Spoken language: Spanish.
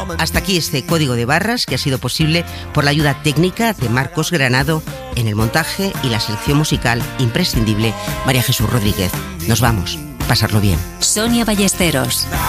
Hasta aquí este código de barras que ha sido posible por la ayuda técnica de Marcos Granado en el montaje y la selección musical imprescindible María Jesús Rodríguez. Nos vamos. Pasarlo bien. Sonia Ballesteros.